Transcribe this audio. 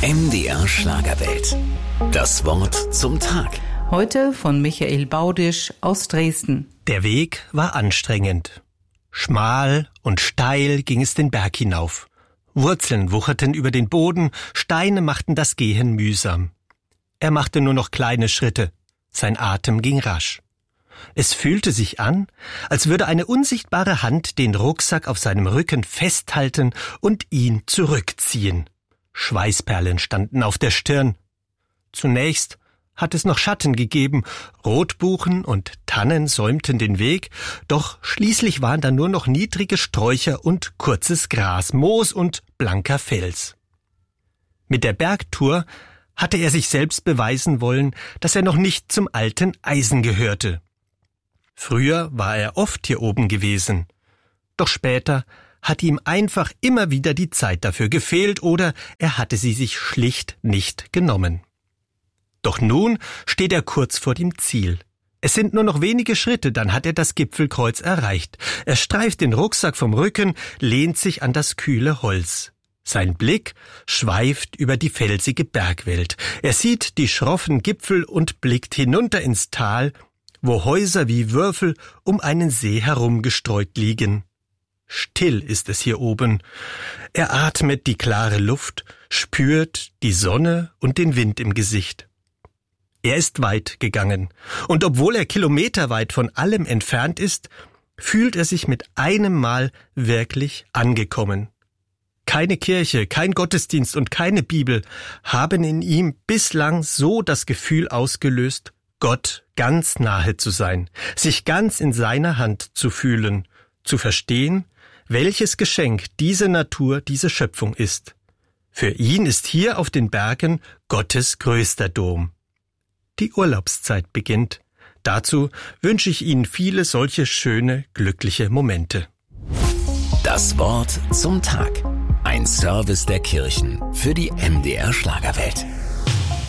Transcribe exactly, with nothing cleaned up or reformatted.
M D R Schlagerwelt. Das Wort zum Tag. Heute von Michael Baudisch aus Dresden. Der Weg war anstrengend. Schmal und steil ging es den Berg hinauf. Wurzeln wucherten über den Boden, Steine machten das Gehen mühsam. Er machte nur noch kleine Schritte. Sein Atem ging rasch. Es fühlte sich an, als würde eine unsichtbare Hand den Rucksack auf seinem Rücken festhalten und ihn zurückziehen. Schweißperlen standen auf der Stirn. Zunächst hat es noch Schatten gegeben, Rotbuchen und Tannen säumten den Weg, doch schließlich waren da nur noch niedrige Sträucher und kurzes Gras, Moos und blanker Fels. Mit der Bergtour hatte er sich selbst beweisen wollen, dass er noch nicht zum alten Eisen gehörte. Früher war er oft hier oben gewesen, doch später hatte ihm einfach immer wieder die Zeit dafür gefehlt oder er hatte sie sich schlicht nicht genommen. Doch nun steht er kurz vor dem Ziel. Es sind nur noch wenige Schritte, dann hat er das Gipfelkreuz erreicht. Er streift den Rucksack vom Rücken, lehnt sich an das kühle Holz. Sein Blick schweift über die felsige Bergwelt. Er sieht die schroffen Gipfel und blickt hinunter ins Tal, wo Häuser wie Würfel um einen See herumgestreut liegen. Still ist es hier oben. Er atmet die klare Luft, spürt die Sonne und den Wind im Gesicht. Er ist weit gegangen, und obwohl er kilometerweit von allem entfernt ist, fühlt er sich mit einem Mal wirklich angekommen. Keine Kirche, kein Gottesdienst und keine Bibel haben in ihm bislang so das Gefühl ausgelöst, Gott ganz nahe zu sein, sich ganz in seiner Hand zu fühlen, zu verstehen, welches Geschenk diese Natur, diese Schöpfung ist. Für ihn ist hier auf den Bergen Gottes größter Dom. Die Urlaubszeit beginnt. Dazu wünsche ich Ihnen viele solche schöne, glückliche Momente. Das Wort zum Tag. Ein Service der Kirchen für die M D R Schlagerwelt.